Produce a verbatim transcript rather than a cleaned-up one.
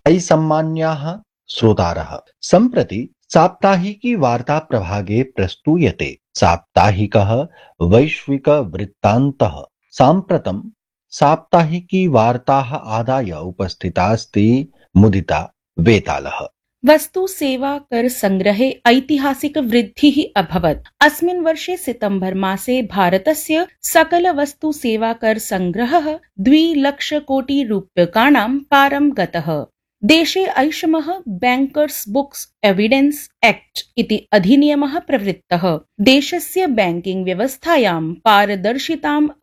अयि सम्मान्याः श्रोतारः, सम्प्रति साप्ताहिकी वार्ता प्रभागे प्रस्तूयते साप्ताहिकः वैश्विकवृत्तान्तः। साम्प्रतं साप्ताहिकी वार्ताः आदाय उपस्थितास्ति मुदिता वेतालः। वस्तु सेवा कर संग्रहे ऐतिहासिक वृद्धिः अभवत्। अस्मिन् वर्षे सितंबर मासे भारतस्य सकल वस्तु सेवा कर संग्रहः द्विलक्ष कोटि रूप्यकाणां पारं गतः। देशे ऐषमः बैंकर्स बुक्स एविडेंस एक्ट इति अधिनियमः प्रवृत्तः। देशस्य बैंकिंग व्यवस्थायां पारदर्शिताम्